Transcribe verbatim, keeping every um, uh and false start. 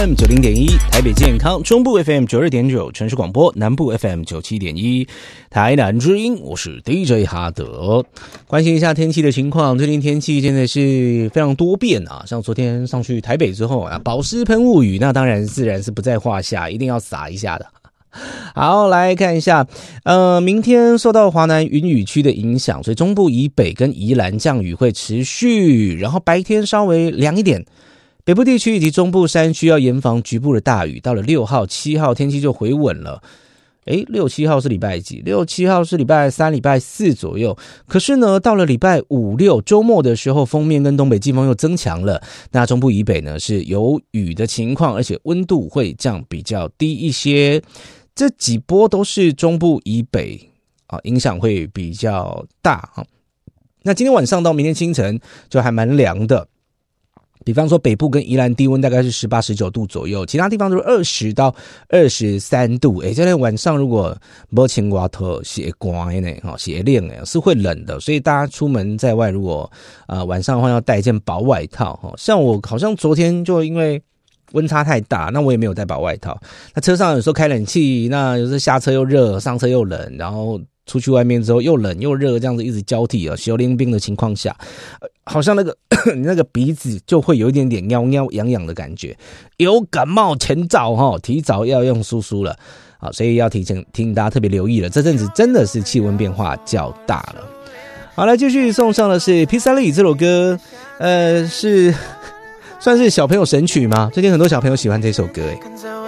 F M 九零点一台北健康，中部 F M 九二点九城市广播，南部 F M 九七点一台南之音，我是 D J 哈德。关心一下天气的情况，最近天气真的是非常多变啊！像昨天上去台北之后啊，保湿喷雾雨，那当然自然是不在话下，一定要洒一下的。好，来看一下，呃，明天受到华南云雨区的影响，所以中部以北跟宜兰降雨会持续，然后白天稍微凉一点。北部地区以及中部山区要严防局部的大雨，到了六号、七号天气就回稳了。诶，六七号是礼拜几？六七号是礼拜三、礼拜四左右。可是呢，到了礼拜五六周末的时候，锋面跟东北季风又增强了。那中部以北呢是有雨的情况，而且温度会降比较低一些。这几波都是中部以北啊，影响会比较大啊。那今天晚上到明天清晨就还蛮凉的。比方说北部跟宜兰低温大概是十八、十九度左右，其他地方都是二十到二十三度。诶，今天晚上如果没晴外头是会寒的齁，是会冷的，是会冷的，所以大家出门在外如果呃晚上的话要带一件薄外套齁。像我好像昨天就因为温差太大，那我也没有带薄外套。那车上有时候开冷气，那有时候下车又热，上车又冷，然后出去外面之后又冷又热，这样子一直交替啊，小冷冰的情况下，呃、好像那个你那个鼻子就会有一点点喵喵痒痒的感觉，有感冒前兆哈，提早要用舒舒了啊，所以要提前提醒大家特别留意了，这阵子真的是气温变化较大了。好，来继续送上的是披萨利这首歌，呃，是算是小朋友神曲吗？最近很多小朋友喜欢这首歌诶。